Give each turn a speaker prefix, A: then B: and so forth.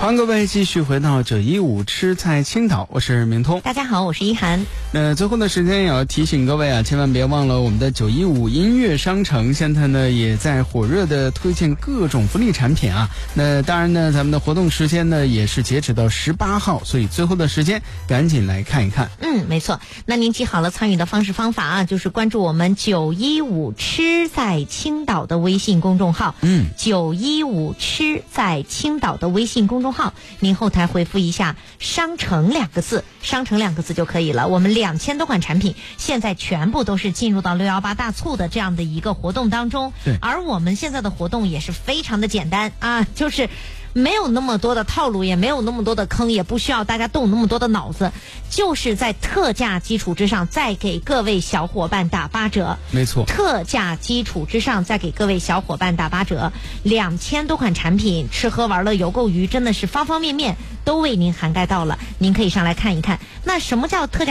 A: 欢迎各位继续回到915吃菜青岛，我是明通。
B: 大家好，我是一涵。
A: 最后的时间也要提醒各位啊，千万别忘了我们的915音乐商城，现在呢也在火热的推荐各种福利产品啊。那当然呢，咱们的活动时间呢也是截止到18号，所以最后的时间赶紧来看一看。
B: 没错。那您记好了参与的方式方法啊，就是关注我们915吃在青岛的微信公众号。915吃在青岛的微信公众号，您后台回复一下商城2个字，商城2个字就可以了。我们2000多款产品现在全部都是进入到618大促的这样的一个活动当中。
A: 对，
B: 而我们现在的活动也是非常的简单啊，就是没有那么多的套路，也没有那么多的坑，也不需要大家动那么多的脑子，就是在特价基础之上再给各位小伙伴打8折。
A: 没错，
B: 特价基础之上再给各位小伙伴打8折，2000多款产品，吃喝玩乐游购娱真的是方方面面都为您涵盖到了，您可以上来看一看。那什么叫特价